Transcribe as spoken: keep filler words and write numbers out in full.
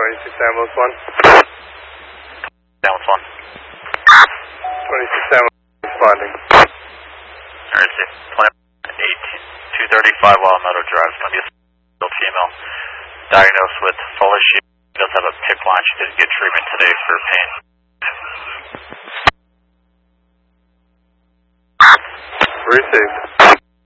twenty-six ambulance one. Ambulance one. twenty-six ambulance responding. Alright, see. eight two thirty-five Wild Meadow Drive. It's going to be a still female. Diagnosed with Fuller She does have a P I C C line. She did get treatment today for pain. Received.